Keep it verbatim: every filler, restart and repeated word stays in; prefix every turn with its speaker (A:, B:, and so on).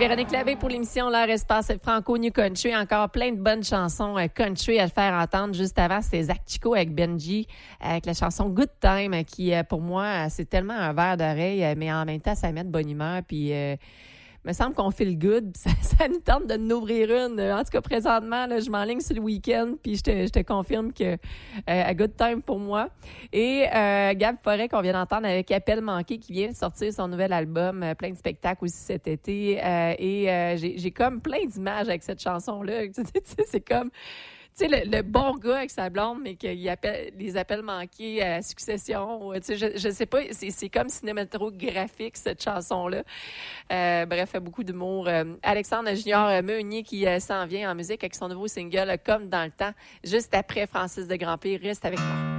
A: Véronique Labbé pour l'émission L'heure espace Franco New Country. Encore plein de bonnes chansons euh, country à te faire entendre. Juste avant, c'était Zach Chico avec Benji, avec la chanson Good Time, qui, euh, pour moi, c'est tellement un verre d'oreille, euh, mais en même temps, ça met de bonne humeur. Puis, euh, il me semble qu'on fait le good. Ça, ça nous tente de nous ouvrir une. En tout cas, présentement, là, je m'enligne sur le week-end, puis je te, je te confirme que euh, a good time pour moi. Et euh, Gab Forêt, qu'on vient d'entendre avec Appel manqué, qui vient de sortir son nouvel album, euh, plein de spectacles aussi cet été. Euh, et euh, j'ai, j'ai comme plein d'images avec cette chanson-là. Tu sais, c'est comme... Tu sais, le, le bon gars avec sa blonde, mais qu'il appelle les appels manqués à succession. Tu sais, je, je sais pas, c'est, c'est comme cinématographique, cette chanson-là. Euh, bref, beaucoup d'humour. Euh, Alexandre Junior Meunier qui euh, s'en vient en musique avec son nouveau single « Comme dans le temps », juste après Francis de Grandpré. Reste avec moi.